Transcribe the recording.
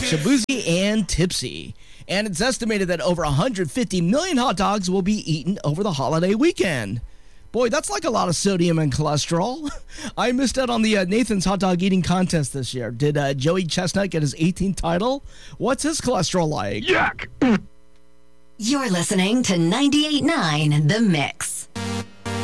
Shabuzi and Tipsy. And it's estimated that over 150 million hot dogs will be eaten over the holiday weekend. Boy, that's like a lot of sodium and cholesterol. I missed out on the Nathan's hot dog eating contest this year. Did Joey Chestnut get his 18th title? What's his cholesterol like? Yuck! You're listening to 98.9 The Mix.